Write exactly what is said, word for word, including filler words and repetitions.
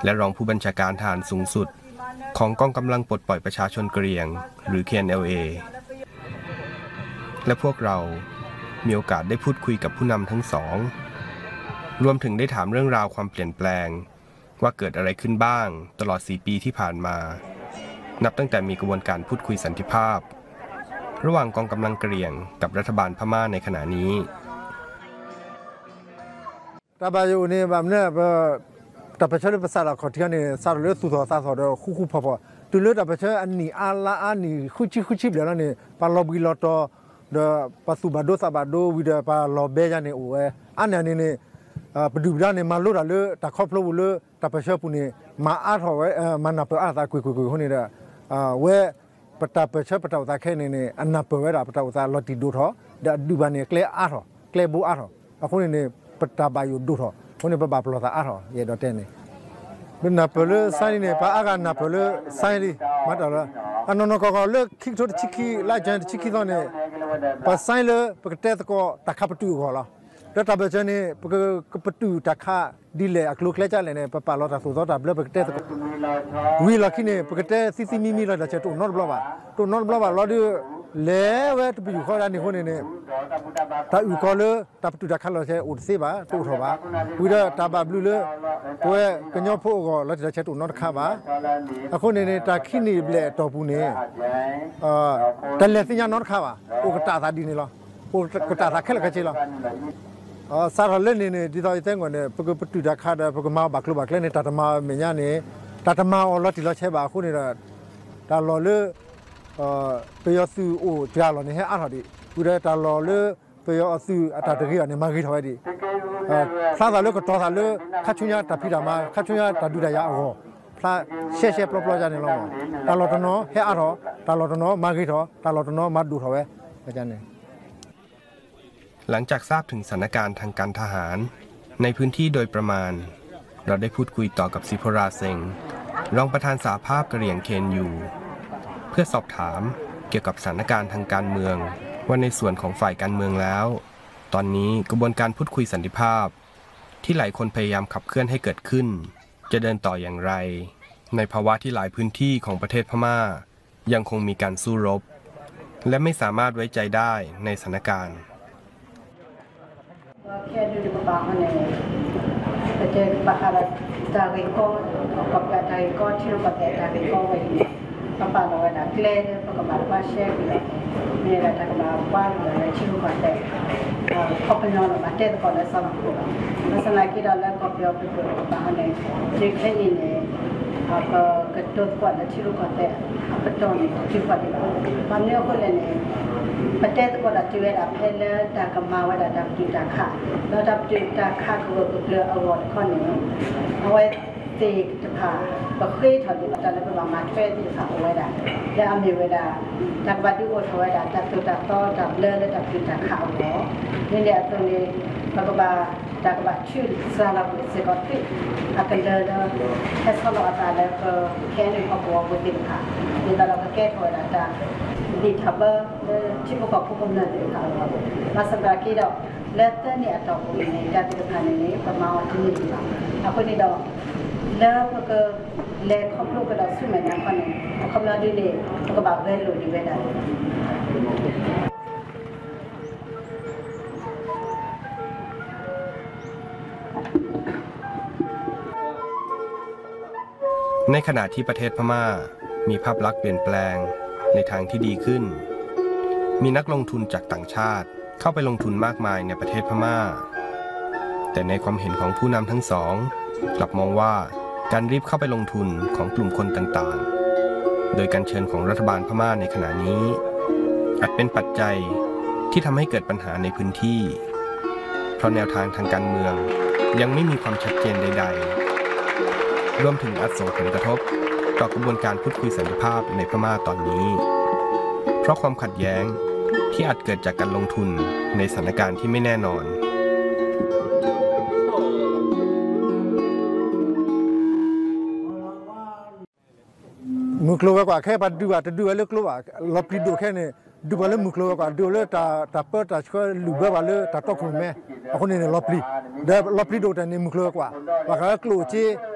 และรองผู้บัญชาการทหารสูงสุดของกองกำลังปลดปล่อยประชาชนกะเหรี่ยงหรือ เค เอ็น แอล เอ และพวกเรามีโอกาสได้พูดคุยกับผู้นำทั้งสองรวมถึงได้ถามเรื่องราวความเปลี่ยนแปลงว่าเกิดอะไรขึ้นบ้างตลอดสี่ปีที่ผ่านมานับตั้งแต่มีกระบวนการพูดคุยสันติภาพระหว่างกองกำลังกะเหรี่ยงกับรัฐบาลพม่าในขณะนี้ตาบายูนี่แบบเนี่ยตาประชาชนภาษาเราขอที่นี่สารเลือดสุดท้ายสารเลือดคู่คู่พอพอตัวเลือดตาประชาชนอันนี้อาลาอันนี้คู่ชิคู่ชิบเดี๋ยวนั่นนี่ปาลบิลอตเดปัสสุบาโดซาบาโดวิเดปาลอเบจานี่โอ้ยอันนี้นี่ปดูด้านนี่มาลุดอะไรตาครอบครัวเลยตาประชาชนนี่มาอาร์ทเอาไว้มันนับเป็นอาร์ตคุยคุยคุยคนนี้เด้อเว้ปตาประชาปตาอุตสาหแค่นี้นี่อันนับเป็นเวลาปตาอุตสาหลอติดูท้อเดดูบ้านนี่เคลียอาร์ทเคลียบูอาร์ทคนนี้ปตาบายูดูท้อคนนี้ปบาปลอตาอาร์ทเยดอเตนี่เป็นนับเป็นเลยไซนี่ปะอาการนับเป็นเลยไซนี่มาต่อละอันนั้นก็ก็เลิกคิกทุกชิคีไล่จันชิคีตอนนี้ปะไซเลยปกติก็ตะขับประตูก็แล้วแล้วตาเบจนี่ปกติประตูตะขับดีเลยอักลุกเล่จ้าเลยเนี่ยปะปาลอตาสุดท้ายเลยปกติวิลาคินี่ปกติซีซีมิมิเราจะเจอตัวนอตบล็อกว่าตัวนอตบล็อกว่าเราดูเล่เว้ยตัวอยู่ข้อด้านนี้คนนี้ตาอยู่ก็เลยตาประตูตะขับเราใช้อุดซีบ้าตัวทว่าวิลาตาบาบลูเลยตัวกันยอพูก็เราจะใช้ตัวนอตขับว่าคนนี้ตาคินี่เบลตัวผู้นี้เอ่อแต่เลสิญานอตขับว่าโอ้ก็ตาตาดีนี่หรอโอ้ก็ตาตาแค่ละก็เจริญอ๋อสารเล่นนี่นี่ที่เราเต็งก่อนเนี่ยพวกประตูตะขับพวกมาบักลุบักเล่นในตาตมาเมียนี่ตาตมาเอาเราที่เราใช้บ่าคนนี้ละตาเราเลยเอ่อไปยอสูโอ้ที่เราเนี่ยให้อ่านดีกูได้ตาเราเลยไปยอสูอัตตะกี้อันนี้มากี่ถอยดีเอ่อพระตาเลยก็ต่อตาเลยขัดชุญญาตาพิดามาขัดชุญญาตาดูได้ยาอ๋อพระเช่เช่ปลอบๆจานนี่เราตาเราตนอให้อ่านตาเราตนอมากี่ถอตาเราตนอมาดูถอยอาจารย์เนี่ยหลังจากทราบถึงสถานการณ์ทางการทหารในพื้นที่โดยประมาณเราได้พูดคุยต่อกับซิโพราเซงรองประธานสหภาพกะเหรี่ยงเคนยูเพื่อสอบถามเกี่ยวกับสถานการณ์ทางการเมืองว่าในส่วนของฝ่ายการเมืองแล้วตอนนี้กระบวนการพูดคุยสันติภาพที่หลายคนพยายามขับเคลื่อนให้เกิดขึ้นจะเดินต่ออย่างไรในภาวะที่หลายพื้นที่ของประเทศพม่ายังคงมีการสู้รบและไม่สามารถไว้ใจได้ในสถานการณ์แค่ดูดีกว่าเนี่ยแต่เจอปะอะไรตาเกยก็ปะกาตาเกยก็ที่เราปะแต่ตาเกยก็ไว้ปะปะเราไว้นะเคลียร์ปะกบาร์บาเช่กันเนี่ยเราตากบาร์บ้านเราที่เราปะแต่ขอบคุณน้องเราเด็ดก่อนเลยสำหรับเราแล้วสำหรับที่เราเล่นก็เปียวไปเปิดปะเนี่ยเด็กแค่นี้เนี่ยอ่าก็กระตุ้นก่อนแล้วที่เราปะแต่ปะตอนนี้ที่ปะแต่วันนี้ก็เลยเนี่ยประเทศก็ได้ช่วยรับให้เลือดตากมาว่าได้ดับจุดตาขาแล้วดับจุดตาขาก็เพื่อเอาวอดข้อนี้เอาไว้ตีจะผ่าบักเคยถอดดีตอนนั้นเป็นว่ามาช่วยตีขาเอาไว้ได้แล้วเอามีไว้ได้จากบัดดี้โอทเอาไว้ได้จากตัวจากต่อจากเลือดและจากจุดตาขาเอาไว้นี่เนี่ยตรงนี้ปากบาจากบัดชื่อสารบุษกอติอาการเดินให้สโลอัตราแล้วก็แค่ในครอบครัวบุตรค่ะนี่ตอนเราก็แก้ถอยแล้วจากดีทับเบอร์ที่ประกอบผู้กำเนิดค่ะมาสัปดาห์ที่เราเลือดเนี่ยต่อไปในการติดพันนี้ประมาณที่นี่ค่ะเอาคนนี้เราเลิกก็เล็กครอบครัวก็เราสู้เหมือนกันคนนึงครอบครัวดีเลยก็แบบเวลุดีเวลาในขณะที่ประเทศพม่ามีภาพลักษณ์เปลี่ยนแปลงในทางที่ดีขึ้นมีนักลงทุนจากต่างชาติเข้าไปลงทุนมากมายในประเทศพม่าแต่ในความเห็นของผู้นำทั้งสองกลับมองว่าการรีบเข้าไปลงทุนของกลุ่มคนต่างๆโดยการเชิญของรัฐบาลพม่าในขณะนี้อาจเป็นปัจจัยที่ทำให้เกิดปัญหาในพื้นที่เพราะแนวทางทางการเมืองยังไม่มีความชัดเจนใดๆรวมถึงอาจส่งผลกระทบต่อกระบวนการพูดคุยสันติภาพในพม่าตอนนี้เพราะความขัดแย้งที่อาจเกิดจากการลงทุนในสถานการณ์ที่ไม่แน่นอนมุกโลกว่าแค่ปัดดูว่าจะดูอะไรกลัวลบลีดูแค่นี้ดูว่าเลยมุกโลกว่าดูเลยตาตาเปิดตาช่วยลูบว่าเลยตาตกลงแม่คนนี้เนี่ยลบลีเดี๋ยวลบลีดูแต่นี่มุกโลกว่าว่าเขากลัวจี